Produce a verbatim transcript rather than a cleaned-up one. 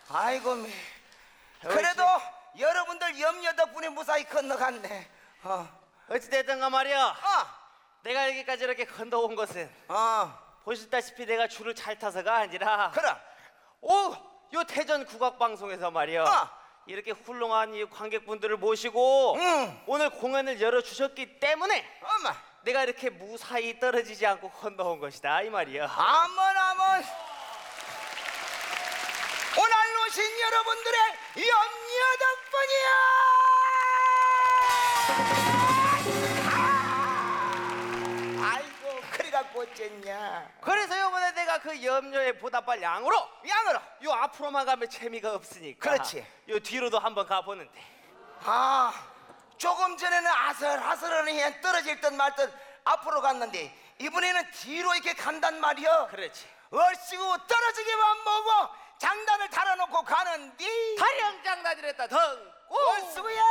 아이고 매. 그래도 여러분들 염려 덕분에 무사히 건너갔네. 어. 어찌됐든가 말이야. 어. 내가 여기까지 이렇게 건너온 것은 어. 보시다시피 내가 줄을 잘 타서가 아니라 그럼. 오! 요 태전 국악방송에서 말이야 어. 이렇게 훌륭한 이 관객분들을 모시고 응. 오늘 공연을 열어주셨기 때문에 엄마. 내가 이렇게 무사히 떨어지지 않고 건너온 것이다 이 말이야. 아먼 아먼. 오늘 오신 여러분들의 염려 덕분이야. 아이고 그래갖고 어쨌냐. 그래서 요번에 내가 그 염려에 보답할 양으로 양으로. 요 앞으로만 가면 재미가 없으니까 그렇지. 요 뒤로도 한번 가보는데. 아, 조금 전에는 아슬아슬하니 떨어질 듯 말 듯 앞으로 갔는데 이번에는 뒤로 이렇게 간단 말이여. 그렇지. 얼씨구 떨어지기만 보고 장단을 달아놓고 가는디. 다령 장단이랬다 덩 얼씨구야.